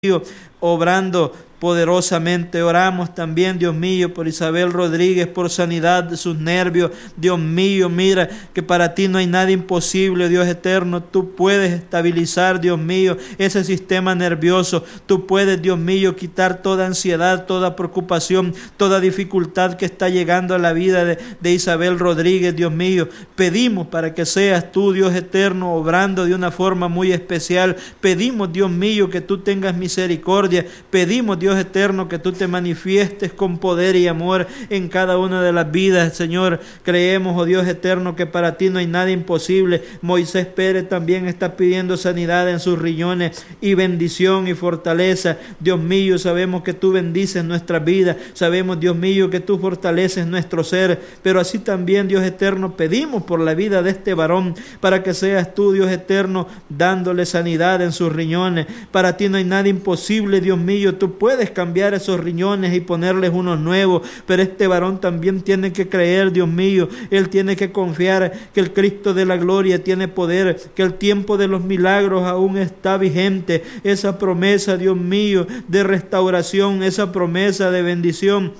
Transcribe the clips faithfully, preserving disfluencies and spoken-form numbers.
obrando poderosamente. Oramos también, Dios mío, por Isabel Rodríguez, por sanidad de sus nervios. Dios mío, mira que para ti no hay nada imposible, Dios eterno. Tú puedes estabilizar, Dios mío, ese sistema nervioso. Tú puedes, Dios mío, quitar toda ansiedad, toda preocupación, toda dificultad que está llegando a la vida de, de Isabel Rodríguez, Dios mío. Pedimos para que seas tú, Dios eterno, obrando de una forma muy especial. Pedimos, Dios mío, que tú tengas misericordia. Pedimos, Dios eterno, que tú te manifiestes con poder y amor en cada una de las vidas, Señor. Creemos, oh Dios eterno, que para ti no hay nada imposible. Moisés Pérez también está pidiendo sanidad en sus riñones y bendición y fortaleza. Dios mío, sabemos que tú bendices nuestra vida. Sabemos, Dios mío, que tú fortaleces nuestro ser. Pero así también, Dios eterno, pedimos por la vida de este varón, para que seas tú, Dios eterno, dándole sanidad en sus riñones. Para ti no hay nada imposible, Dios mío. Tú puedes cambiar esos riñones y ponerles unos nuevos, pero este varón también tiene que creer, Dios mío. Él tiene que confiar que el Cristo de la gloria tiene poder, que el tiempo de los milagros aún está vigente. Esa promesa, Dios mío, de restauración, esa promesa de bendición,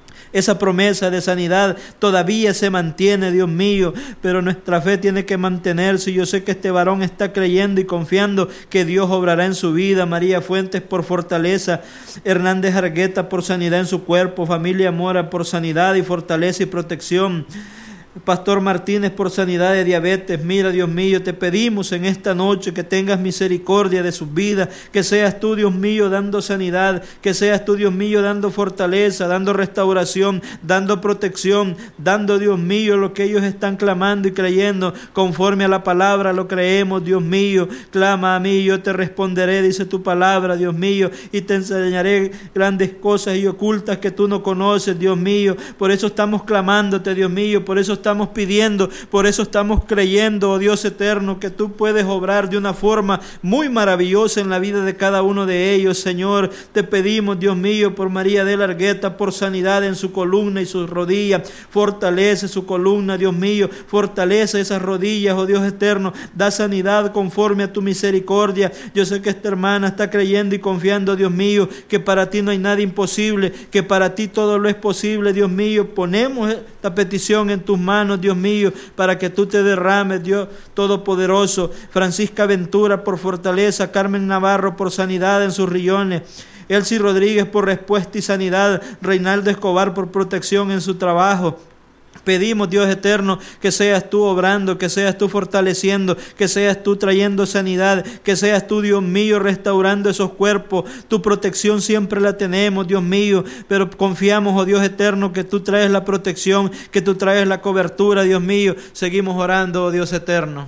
esa promesa de sanidad todavía se mantiene, Dios mío, pero nuestra fe tiene que mantenerse. Yo sé que este varón está creyendo y confiando que Dios obrará en su vida. María Fuentes por fortaleza, Hernández Argueta por sanidad en su cuerpo, familia Mora por sanidad y fortaleza y protección, Pastor Martínez por sanidad de diabetes. Mira, Dios mío, te pedimos en esta noche que tengas misericordia de sus vidas, que seas tú, Dios mío, dando sanidad, que seas tú, Dios mío, dando fortaleza, dando restauración, dando protección, dando, Dios mío, lo que ellos están clamando y creyendo conforme a la palabra. Lo creemos, Dios mío. Clama a mí, yo te responderé, dice tu palabra, Dios mío, y te enseñaré grandes cosas y ocultas que tú no conoces, Dios mío. Por eso estamos clamándote, Dios mío, por eso estamos estamos pidiendo, por eso estamos creyendo, oh Dios eterno, que tú puedes obrar de una forma muy maravillosa en la vida de cada uno de ellos, Señor. Te pedimos, Dios mío, por María de la Argueta, por sanidad en su columna y sus rodillas. Fortalece su columna, Dios mío, fortalece esas rodillas, oh Dios eterno. Da sanidad conforme a tu misericordia. Yo sé que esta hermana está creyendo y confiando, Dios mío, que para ti no hay nada imposible, que para ti todo lo es posible, Dios mío. Ponemos esta petición en tus manos, Dios mío, para que tú te derrames, Dios Todopoderoso. Francisca Ventura por fortaleza, Carmen Navarro por sanidad en sus riñones, Elsie Rodríguez por respuesta y sanidad, Reinaldo Escobar por protección en su trabajo. Pedimos, Dios eterno, que seas tú obrando, que seas tú fortaleciendo, que seas tú trayendo sanidad, que seas tú, Dios mío, restaurando esos cuerpos. Tu protección siempre la tenemos, Dios mío, pero confiamos, oh Dios eterno, que tú traes la protección, que tú traes la cobertura, Dios mío. Seguimos orando, oh Dios eterno.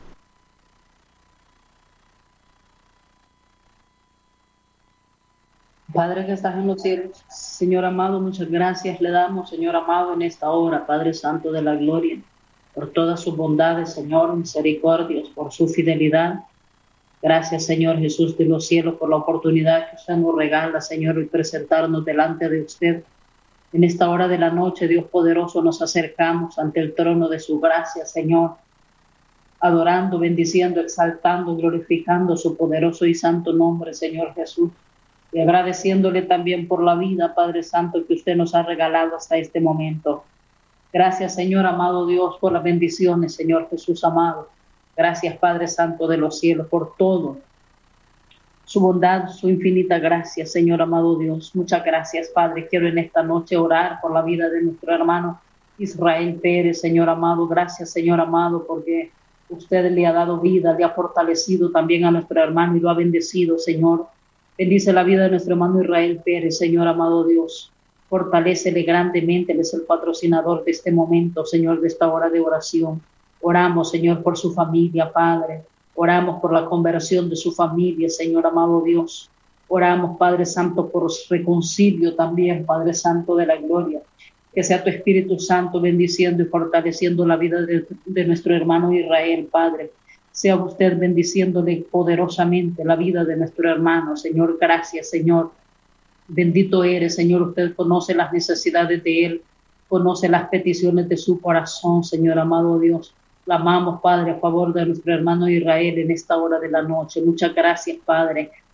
Padre que estás en los cielos, Señor amado, muchas gracias le damos, Señor amado, en esta hora, Padre Santo de la Gloria, por todas sus bondades, Señor, misericordias, por su fidelidad. Gracias, Señor Jesús de los cielos, por la oportunidad que usted nos regala, Señor, y presentarnos delante de usted. En esta hora de la noche, Dios poderoso, nos acercamos ante el trono de su gracia, Señor, adorando, bendiciendo, exaltando, glorificando su poderoso y santo nombre, Señor Jesús. Y agradeciéndole también por la vida, Padre Santo, que usted nos ha regalado hasta este momento. Gracias, Señor amado Dios, por las bendiciones, Señor Jesús amado. Gracias, Padre Santo de los cielos, por todo. Su bondad, su infinita gracia, Señor amado Dios. Muchas gracias, Padre. Quiero en esta noche orar por la vida de nuestro hermano Israel Pérez, Señor amado. Gracias, Señor amado, porque usted le ha dado vida, le ha fortalecido también a nuestro hermano y lo ha bendecido, Señor. Bendice la vida de nuestro hermano Israel Pérez, Señor amado Dios. Fortalécele grandemente, Él es el patrocinador de este momento, Señor, de esta hora de oración. Oramos, Señor, por su familia, Padre. Oramos por la conversión de su familia, Señor amado Dios. Oramos, Padre Santo, por reconcilio también, Padre Santo de la Gloria. Que sea tu Espíritu Santo bendiciendo y fortaleciendo la vida de, de nuestro hermano Israel, Padre. Sea usted bendiciéndole poderosamente la vida de nuestro hermano, Señor. Gracias, Señor. Bendito eres, Señor. Usted conoce las necesidades de él, conoce las peticiones de su corazón, Señor amado Dios. La amamos, Padre, a favor de nuestro hermano Israel en esta hora de la noche. Muchas gracias, Padre.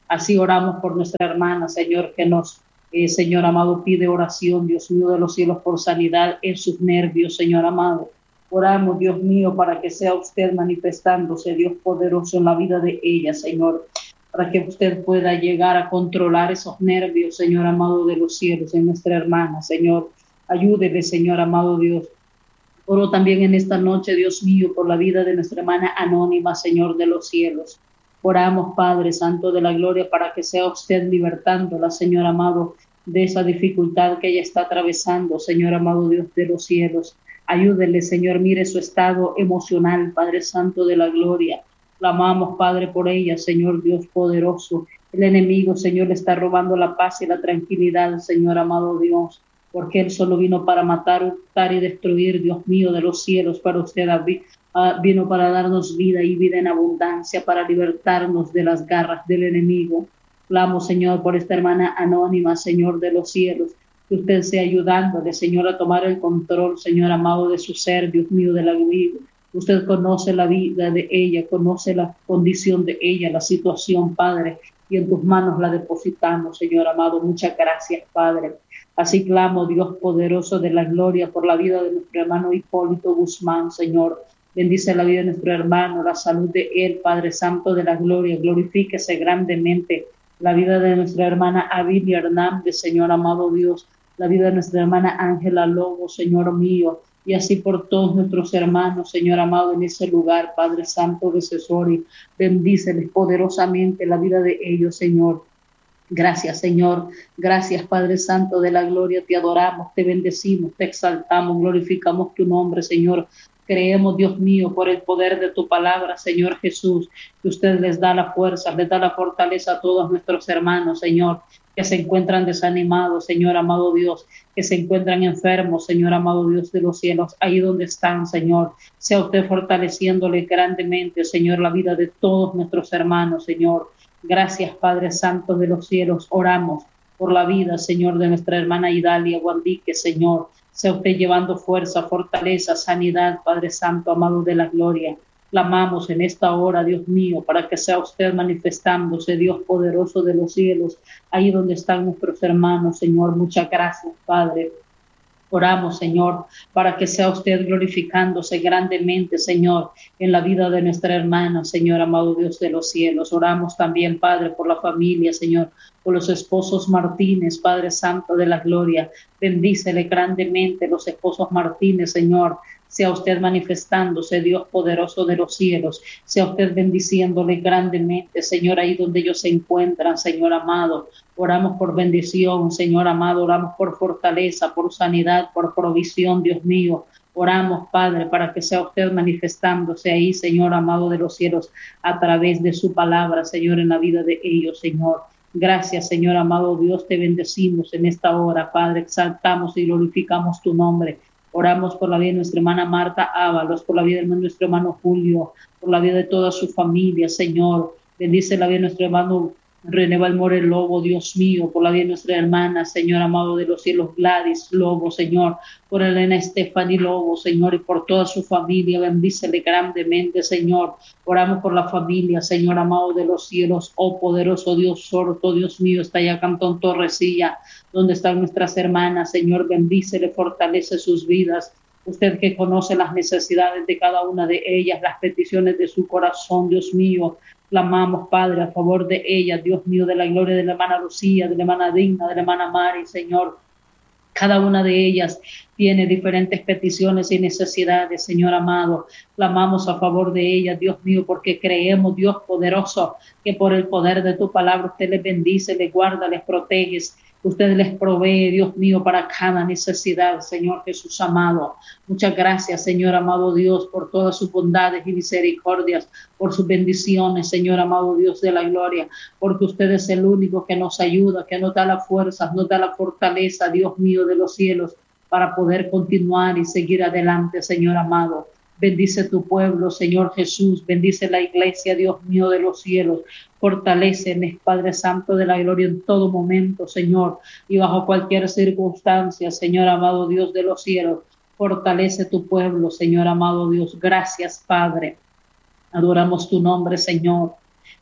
Así oramos por nuestra hermana, Señor, que nos, eh, Señor amado, pide oración, Dios mío de los cielos, por sanidad en sus nervios, Señor amado. Oramos, Dios mío, para que sea usted manifestándose, Dios poderoso, en la vida de ella, Señor, para que usted pueda llegar a controlar esos nervios, Señor amado de los cielos, en nuestra hermana, Señor. Ayúdele, Señor amado Dios. Oro también en esta noche, Dios mío, por la vida de nuestra hermana Anónima, Señor de los cielos. Oramos, Padre Santo de la Gloria, para que sea usted libertándola, Señor amado, de esa dificultad que ella está atravesando, Señor amado Dios de los cielos. Ayúdele, Señor, mire su estado emocional, Padre Santo de la Gloria. Clamamos, Padre, por ella, Señor Dios poderoso. El enemigo, Señor, le está robando la paz y la tranquilidad, Señor amado Dios, porque Él solo vino para matar, hurtar y destruir, Dios mío de los cielos, para usted uh, vino para darnos vida y vida en abundancia, para libertarnos de las garras del enemigo. Clamo, Señor, por esta hermana Anónima, Señor de los cielos, que usted sea ayudándole, Señor, a tomar el control, Señor amado, de su ser, Dios mío de la vida. Usted conoce la vida de ella, conoce la condición de ella, la situación, Padre, y en tus manos la depositamos, Señor amado. Muchas gracias, Padre. Así clamo, Dios poderoso de la gloria, por la vida de nuestro hermano Hipólito Guzmán, Señor. Bendice la vida de nuestro hermano, la salud de él, Padre Santo de la gloria. Glorifíquese grandemente la vida de nuestra hermana Avilia Hernández, Señor amado Dios. La vida de nuestra hermana Ángela Lobo, Señor mío. Y así por todos nuestros hermanos, Señor amado, en ese lugar, Padre Santo de Sesori. Bendíceles poderosamente la vida de ellos, Señor. Gracias, Señor. Gracias, Padre Santo de la gloria. Te adoramos, te bendecimos, te exaltamos, glorificamos tu nombre, Señor. Creemos, Dios mío, por el poder de tu palabra, Señor Jesús, que usted les da la fuerza, les da la fortaleza a todos nuestros hermanos, Señor, que se encuentran desanimados, Señor amado Dios, que se encuentran enfermos, Señor amado Dios de los cielos, ahí donde están, Señor. Sea usted fortaleciéndole grandemente, Señor, la vida de todos nuestros hermanos, Señor. Gracias, Padre Santo de los cielos. Oramos por la vida, Señor, de nuestra hermana Idalia Guandique, Señor. Sea usted llevando fuerza, fortaleza, sanidad, Padre Santo, amado de la gloria. Clamamos en esta hora, Dios mío, para que sea usted manifestándose, Dios poderoso de los cielos, ahí donde están nuestros hermanos, Señor. Muchas gracias, Padre. Oramos, Señor, para que sea usted glorificándose grandemente, Señor, en la vida de nuestra hermana, Señor, amado Dios de los cielos. Oramos también, Padre, por la familia, Señor, por los esposos Martínez, Padre Santo de la gloria. Bendícele grandemente los esposos Martínez, Señor. Sea usted manifestándose, Dios poderoso de los cielos. Sea usted bendiciéndole grandemente, Señor, ahí donde ellos se encuentran, Señor amado. Oramos por bendición, Señor amado. Oramos por fortaleza, por sanidad, por provisión, Dios mío. Oramos, Padre, para que sea usted manifestándose ahí, Señor amado de los cielos, a través de su palabra, Señor, en la vida de ellos, Señor. Gracias, Señor amado Dios. Te bendecimos en esta hora, Padre. Exaltamos y glorificamos tu nombre. Oramos por la vida de nuestra hermana Marta Ábalos, por la vida de nuestro hermano Julio, por la vida de toda su familia, Señor. Bendice la vida de nuestro hermano René Valmore Lobo, Dios mío, por la vida de nuestra hermana, Señor amado de los cielos, Gladys Lobo, Señor, por Elena Estefani Lobo, Señor, y por toda su familia. Bendícele grandemente, Señor. Oramos por la familia, Señor amado de los cielos, oh poderoso Dios, sordo, Dios mío, está allá Cantón Torrecilla, donde están nuestras hermanas, Señor. Bendícele, fortalece sus vidas. Usted que conoce las necesidades de cada una de ellas, las peticiones de su corazón, Dios mío. Clamamos, Padre, a favor de ellas, Dios mío, de la gloria de la hermana Lucía, de la hermana Digna, de la hermana Mari, Señor. Cada una de ellas tiene diferentes peticiones y necesidades, Señor amado. Clamamos a favor de ellas, Dios mío, porque creemos, Dios poderoso, que por el poder de tu palabra usted les bendice, les guarda, les protege. Usted les provee, Dios mío, para cada necesidad, Señor Jesús amado. Muchas gracias, Señor amado Dios, por todas sus bondades y misericordias, por sus bendiciones, Señor amado Dios de la gloria, porque usted es el único que nos ayuda, que nos da la fuerza, nos da la fortaleza, Dios mío de los cielos, para poder continuar y seguir adelante, Señor amado. Bendice tu pueblo, Señor Jesús. Bendice la iglesia, Dios mío de los cielos. Fortalécenos, Padre Santo de la gloria, en todo momento, Señor, y bajo cualquier circunstancia, Señor amado Dios de los cielos. Fortalece tu pueblo, Señor amado Dios. Gracias, Padre. Adoramos tu nombre, Señor.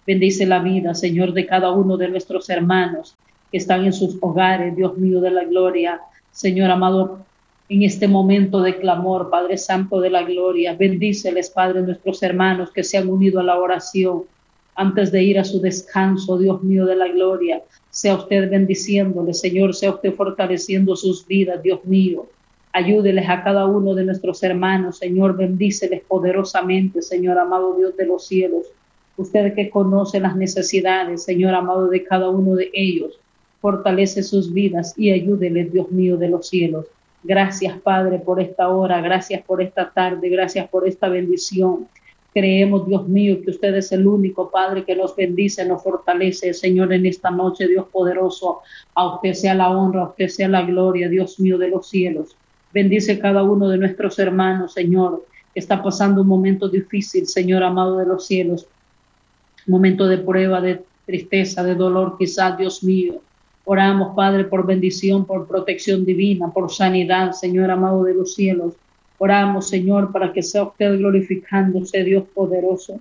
Bendice la vida, Señor, de cada uno de nuestros hermanos que están en sus hogares, Dios mío de la gloria. Señor amado, en este momento de clamor, Padre Santo de la gloria, bendíceles, Padre, nuestros hermanos que se han unido a la oración antes de ir a su descanso, Dios mío de la gloria. Sea usted bendiciéndoles, Señor, sea usted fortaleciendo sus vidas, Dios mío. Ayúdeles a cada uno de nuestros hermanos, Señor, bendíceles poderosamente, Señor amado Dios de los cielos. Usted que conoce las necesidades, Señor amado, de cada uno de ellos, fortalece sus vidas y ayúdeles, Dios mío de los cielos. Gracias, Padre, por esta hora, gracias por esta tarde, gracias por esta bendición. Creemos, Dios mío, que usted es el único, Padre, que nos bendice, nos fortalece, Señor, en esta noche, Dios poderoso. A usted sea la honra, a usted sea la gloria, Dios mío de los cielos. Bendice cada uno de nuestros hermanos, Señor, que está pasando un momento difícil, Señor amado de los cielos. Momento de prueba, de tristeza, de dolor, quizás, Dios mío. Oramos, Padre, por bendición, por protección divina, por sanidad, Señor amado de los cielos. Oramos, Señor, para que sea usted glorificándose, Dios poderoso,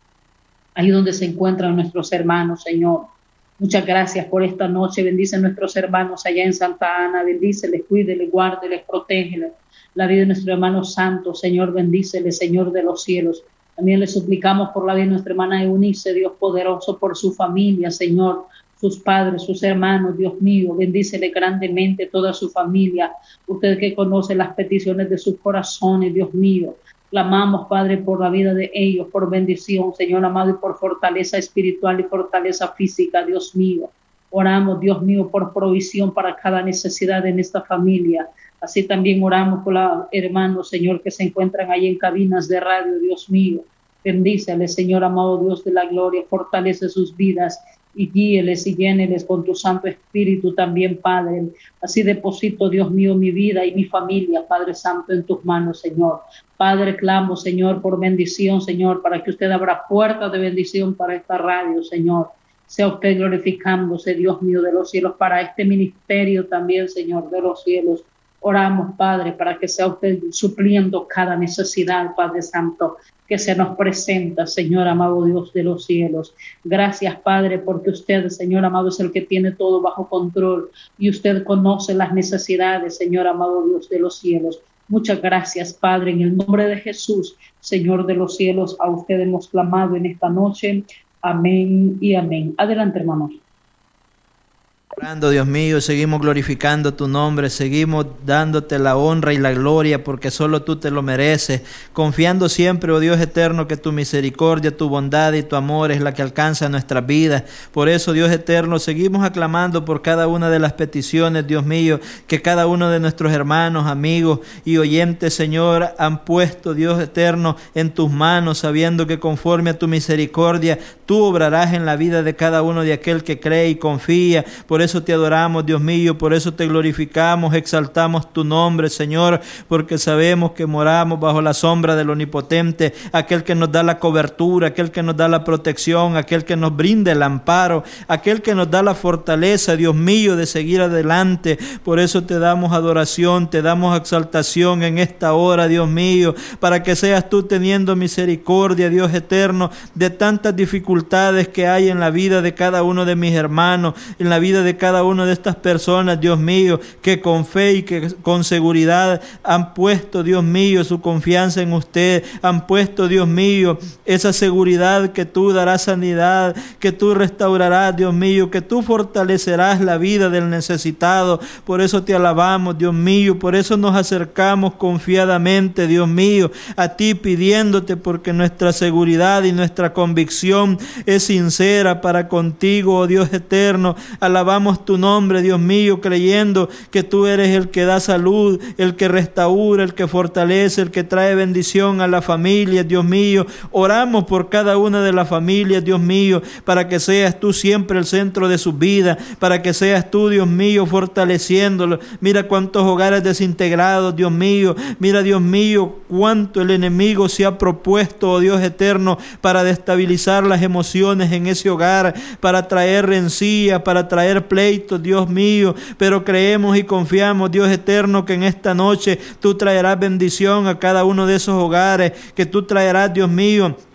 ahí donde se encuentran nuestros hermanos, Señor. Muchas gracias por esta noche. Bendice a nuestros hermanos allá en Santa Ana. Bendíceles, cuídeles, guárdeles, protégeles. La vida de nuestro hermano santo, Señor, bendíceles, Señor de los cielos. También le suplicamos por la vida de nuestra hermana Eunice, Dios poderoso, por su familia, Señor, sus padres, sus hermanos, Dios mío, bendícele grandemente toda su familia. Usted que conoce las peticiones de sus corazones, Dios mío, clamamos, Padre, por la vida de ellos, por bendición, Señor amado, y por fortaleza espiritual y fortaleza física, Dios mío. Oramos, Dios mío, por provisión para cada necesidad en esta familia. Así también oramos por los hermanos, Señor, que se encuentran ahí en cabinas de radio, Dios mío. Bendícele, Señor amado Dios de la gloria, fortalece sus vidas y guíeles y lléneles con tu Santo Espíritu también, Padre. Así deposito, Dios mío, mi vida y mi familia, Padre Santo, en tus manos, Señor. Padre, clamo, Señor, por bendición, Señor, para que usted abra puertas de bendición para esta radio, Señor. Sea usted glorificándose, Dios mío de los cielos, para este ministerio también, Señor de los cielos. Oramos, Padre, para que sea usted supliendo cada necesidad, Padre Santo, que se nos presenta, Señor amado Dios de los cielos. Gracias, Padre, porque usted, Señor amado, es el que tiene todo bajo control y usted conoce las necesidades, Señor amado Dios de los cielos. Muchas gracias, Padre, en el nombre de Jesús, Señor de los cielos, a usted hemos clamado en esta noche. Amén y amén. Adelante, hermanos. Orando, Dios mío, seguimos glorificando tu nombre, seguimos dándote la honra y la gloria porque solo tú te lo mereces, confiando siempre, oh Dios eterno, que tu misericordia, tu bondad y tu amor es la que alcanza nuestras vidas. Por eso, Dios eterno, seguimos aclamando por cada una de las peticiones, Dios mío, que cada uno de nuestros hermanos, amigos y oyentes, Señor, han puesto, Dios eterno, en tus manos, sabiendo que conforme a tu misericordia, tú obrarás en la vida de cada uno de aquel que cree y confía. Por eso te adoramos, Dios mío, por eso te glorificamos, exaltamos tu nombre, Señor, porque sabemos que moramos bajo la sombra del Omnipotente, aquel que nos da la cobertura, aquel que nos da la protección, aquel que nos brinda el amparo, aquel que nos da la fortaleza, Dios mío, de seguir adelante. Por eso te damos adoración, te damos exaltación en esta hora, Dios mío, para que seas tú teniendo misericordia, Dios eterno, de tantas dificultades que hay en la vida de cada uno de mis hermanos, en la vida de cada una de estas personas, Dios mío, que con fe y que con seguridad han puesto, Dios mío, su confianza en usted, han puesto, Dios mío, esa seguridad que tú darás sanidad, que tú restaurarás, Dios mío, que tú fortalecerás la vida del necesitado. Por eso te alabamos, Dios mío, por eso nos acercamos confiadamente, Dios mío, a ti pidiéndote, porque nuestra seguridad y nuestra convicción es sincera para contigo, oh Dios eterno. Alabamos tu nombre, Dios mío, creyendo que tú eres el que da salud, el que restaura, el que fortalece, el que trae bendición a la familia, Dios mío. Oramos por cada una de las familias, Dios mío, para que seas tú siempre el centro de su vida, para que seas tú, Dios mío, fortaleciéndolo. Mira cuántos hogares desintegrados, Dios mío. Mira, Dios mío, cuánto el enemigo se ha propuesto, oh Dios eterno, para destabilizar las emociones en ese hogar, para traer rencilla, para traer pleitos, Dios mío, pero creemos y confiamos, Dios eterno, que en esta noche tú traerás bendición a cada uno de esos hogares, que tú traerás, Dios mío,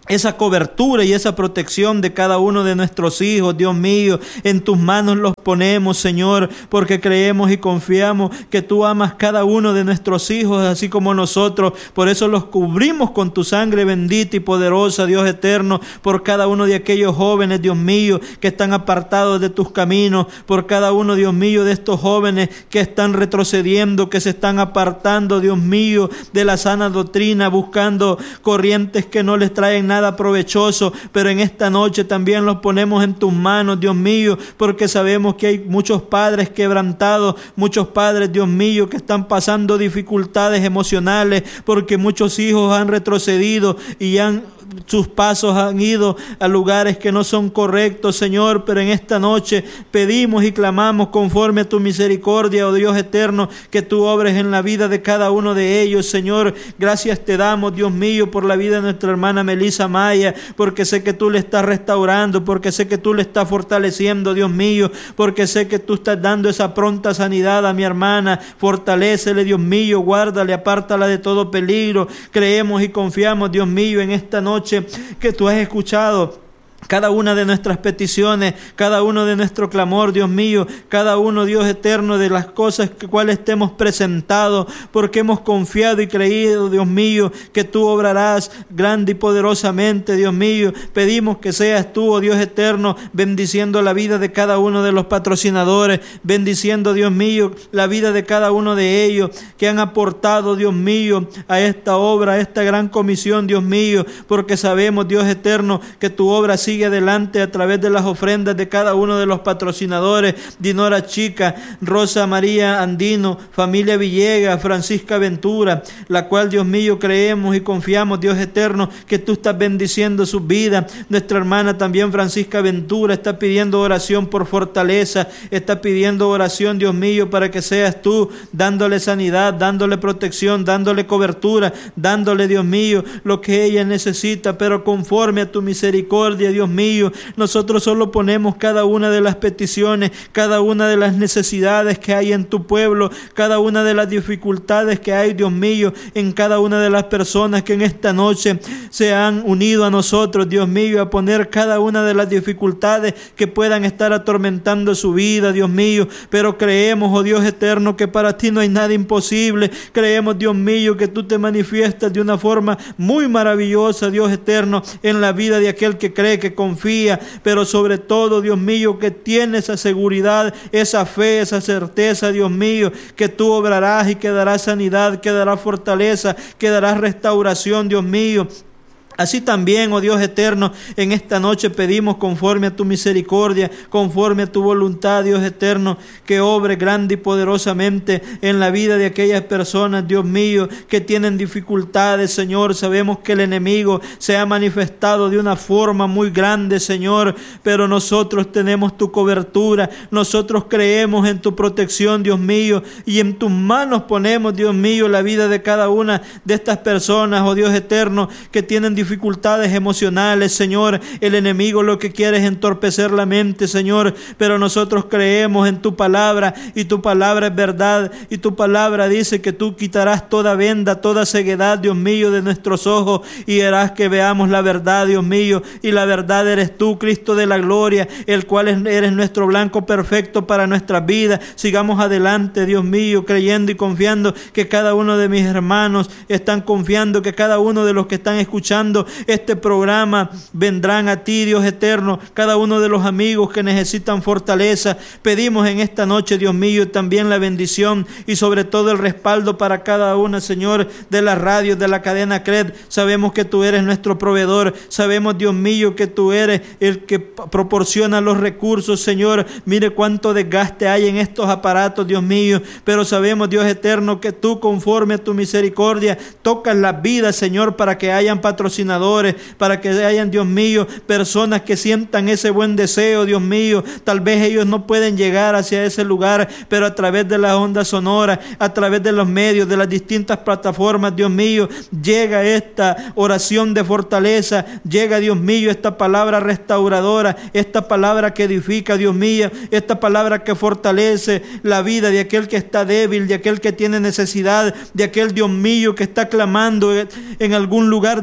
esa cobertura y esa protección de cada uno de nuestros hijos, Dios mío. En tus manos los ponemos, Señor, porque creemos y confiamos que tú amas cada uno de nuestros hijos, así como nosotros. Por eso los cubrimos con tu sangre bendita y poderosa, Dios eterno, por cada uno de aquellos jóvenes, Dios mío, que están apartados de tus caminos, por cada uno, Dios mío, de estos jóvenes que están retrocediendo, que se están apartando, Dios mío, de la sana doctrina, buscando corrientes que no les traen nada provechoso. Pero en esta noche también los ponemos en tus manos, Dios mío, porque sabemos que hay muchos padres quebrantados, muchos padres, Dios mío, que están pasando dificultades emocionales, porque muchos hijos han retrocedido y han sus pasos han ido a lugares que no son correctos, Señor. Pero en esta noche pedimos y clamamos conforme a tu misericordia, oh Dios eterno, que tú obres en la vida de cada uno de ellos, Señor. Gracias te damos, Dios mío, por la vida de nuestra hermana Melissa Maya, porque sé que tú le estás restaurando, porque sé que tú le estás fortaleciendo, Dios mío, porque sé que tú estás dando esa pronta sanidad a mi hermana. Fortalécele, Dios mío, guárdale, apártala de todo peligro. Creemos y confiamos, Dios mío, en esta noche que tú has escuchado cada una de nuestras peticiones, cada uno de nuestro clamor, Dios mío, cada uno, Dios eterno, de las cosas que cuales te hemos presentado, porque hemos confiado y creído, Dios mío, que tú obrarás grande y poderosamente, Dios mío. Pedimos que seas tú, oh Dios eterno, bendiciendo la vida de cada uno de los patrocinadores, bendiciendo, Dios mío, la vida de cada uno de ellos que han aportado, Dios mío, a esta obra, a esta gran comisión, Dios mío, porque sabemos, Dios eterno, que tu obra sigue adelante a través de las ofrendas de cada uno de los patrocinadores: Dinora Chica, Rosa María Andino, familia Villegas, Francisca Ventura, la cual, Dios mío, creemos y confiamos, Dios eterno, que tú estás bendiciendo sus vidas. Nuestra hermana también Francisca Ventura está pidiendo oración por fortaleza, está pidiendo oración, Dios mío, para que seas tú dándole sanidad, dándole protección, dándole cobertura, dándole, Dios mío, lo que ella necesita, pero conforme a tu misericordia, Dios mío. Nosotros solo ponemos cada una de las peticiones, cada una de las necesidades que hay en tu pueblo, cada una de las dificultades que hay, Dios mío, en cada una de las personas que en esta noche se han unido a nosotros, Dios mío, a poner cada una de las dificultades que puedan estar atormentando su vida, Dios mío. Pero creemos, oh Dios eterno, que para ti no hay nada imposible. Creemos, Dios mío, que tú te manifiestas de una forma muy maravillosa, Dios eterno, en la vida de aquel que cree, que confía, pero sobre todo, Dios mío, que tiene esa seguridad, esa fe, esa certeza, Dios mío, que tú obrarás y que darás sanidad, que darás fortaleza, que darás restauración, Dios mío. Así también, oh Dios eterno, en esta noche pedimos conforme a tu misericordia, conforme a tu voluntad, Dios eterno, que obre grande y poderosamente en la vida de aquellas personas, Dios mío, que tienen dificultades, Señor. Sabemos que el enemigo se ha manifestado de una forma muy grande, Señor, pero nosotros tenemos tu cobertura, nosotros creemos en tu protección, Dios mío, y en tus manos ponemos, Dios mío, la vida de cada una de estas personas, oh Dios eterno, que tienen dificultades dificultades emocionales, Señor. El enemigo lo que quiere es entorpecer la mente, Señor, pero nosotros creemos en tu palabra, y tu palabra es verdad, y tu palabra dice que tú quitarás toda venda, toda ceguedad, Dios mío, de nuestros ojos, y harás que veamos la verdad, Dios mío, y la verdad eres tú, Cristo de la gloria, el cual eres nuestro blanco perfecto para nuestras vidas. Sigamos adelante, Dios mío, creyendo y confiando que cada uno de mis hermanos están confiando, que cada uno de los que están escuchando este programa vendrán a ti, Dios eterno. Cada uno de los amigos que necesitan fortaleza, pedimos en esta noche, Dios mío, también la bendición y sobre todo el respaldo para cada una, Señor, de la radio, de la cadena C R E D. Sabemos que tú eres nuestro proveedor, sabemos, Dios mío, que tú eres el que proporciona los recursos, Señor. Mire cuánto desgaste hay en estos aparatos, Dios mío, pero sabemos, Dios eterno, que tú, conforme a tu misericordia, tocas las vidas, Señor, para que hayan patrocinadores, para que hayan, Dios mío, personas que sientan ese buen deseo, Dios mío. Tal vez ellos no pueden llegar hacia ese lugar, pero a través de las ondas sonoras, a través de los medios, de las distintas plataformas, Dios mío, llega esta oración de fortaleza, llega, Dios mío, esta palabra restauradora, esta palabra que edifica, Dios mío, esta palabra que fortalece la vida de aquel que está débil, de aquel que tiene necesidad, de aquel, Dios mío, que está clamando en algún lugar de tormenta,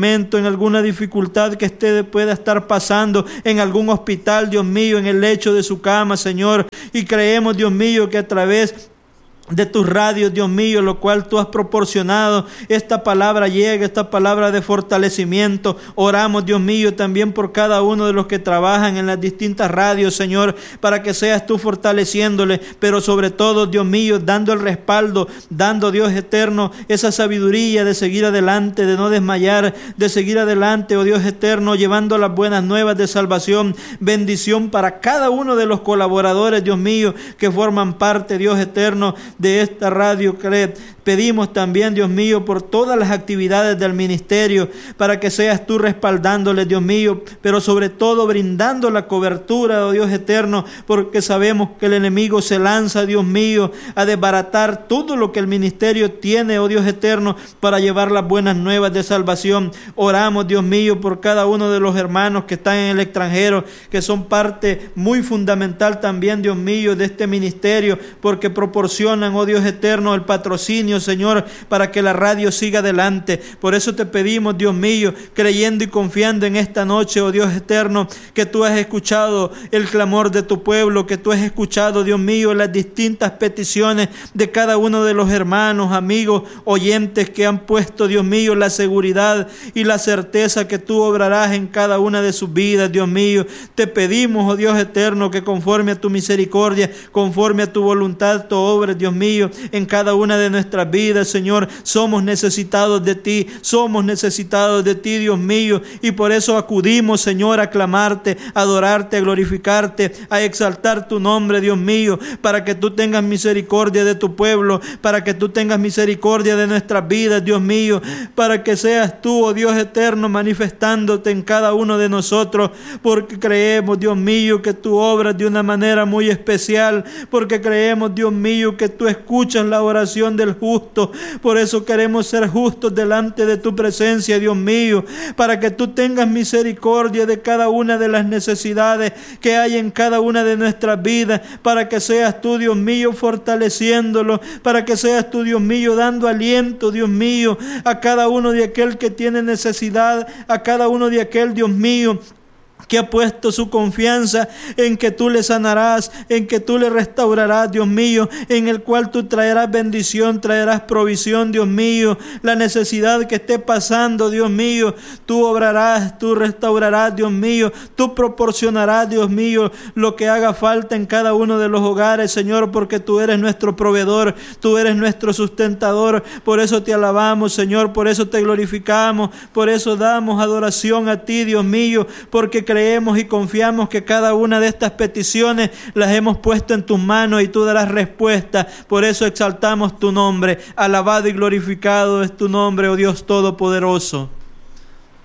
momento, en alguna dificultad que usted pueda estar pasando, en algún hospital, Dios mío, en el lecho de su cama, Señor. Y creemos, Dios mío, que a través de tus radios, Dios mío, lo cual tú has proporcionado, esta palabra llega, esta palabra de fortalecimiento. Oramos, Dios mío, también por cada uno de los que trabajan en las distintas radios, Señor, para que seas tú fortaleciéndole, pero sobre todo, Dios mío, dando el respaldo, dando, Dios eterno, esa sabiduría de seguir adelante, de no desmayar, de seguir adelante, oh Dios eterno, llevando las buenas nuevas de salvación. Bendición para cada uno de los colaboradores, Dios mío, que forman parte, Dios eterno, de esta radio. Pedimos también, Dios mío, por todas las actividades del ministerio, para que seas tú respaldándoles, Dios mío, pero sobre todo brindando la cobertura, oh Dios eterno, porque sabemos que el enemigo se lanza, Dios mío, a desbaratar todo lo que el ministerio tiene, oh Dios eterno, para llevar las buenas nuevas de salvación. Oramos, Dios mío, por cada uno de los hermanos que están en el extranjero, que son parte muy fundamental también, Dios mío, de este ministerio, porque proporcionan, oh Dios eterno, el patrocinio, Señor, para que la radio siga adelante. Por eso te pedimos, Dios mío, creyendo y confiando en esta noche, oh Dios eterno, que tú has escuchado el clamor de tu pueblo, que tú has escuchado, Dios mío, las distintas peticiones de cada uno de los hermanos, amigos, oyentes que han puesto, Dios mío, la seguridad y la certeza que tú obrarás en cada una de sus vidas, Dios mío. Te pedimos, oh Dios eterno, que conforme a tu misericordia, conforme a tu voluntad, tu obra, Dios mío, en cada una de nuestras vidas, Señor. Somos necesitados de ti, somos necesitados de ti, Dios mío, y por eso acudimos, Señor, a clamarte, a adorarte, a glorificarte, a exaltar tu nombre, Dios mío, para que tú tengas misericordia de tu pueblo, para que tú tengas misericordia de nuestras vidas, Dios mío, para que seas tú, oh Dios eterno, manifestándote en cada uno de nosotros, porque creemos, Dios mío, que tú obras de una manera muy especial, porque creemos, Dios mío, que tú escuchas la oración del justo. Por eso queremos ser justos delante de tu presencia, Dios mío, para que tú tengas misericordia de cada una de las necesidades que hay en cada una de nuestras vidas, para que seas tú, Dios mío, fortaleciéndolo, para que seas tú, Dios mío, dando aliento, Dios mío, a cada uno de aquel que tiene necesidad, a cada uno de aquel, Dios mío, que ha puesto su confianza en que tú le sanarás, en que tú le restaurarás, Dios mío, en el cual tú traerás bendición, traerás provisión, Dios mío. La necesidad que esté pasando, Dios mío, tú obrarás, tú restaurarás, Dios mío, tú proporcionarás, Dios mío, lo que haga falta en cada uno de los hogares, Señor, porque tú eres nuestro proveedor, tú eres nuestro sustentador. Por eso te alabamos, Señor, por eso te glorificamos, por eso damos adoración a ti, Dios mío, porque creemos y confiamos que cada una de estas peticiones las hemos puesto en tus manos y tú darás respuesta. Por eso exaltamos tu nombre. Alabado y glorificado es tu nombre, oh Dios Todopoderoso.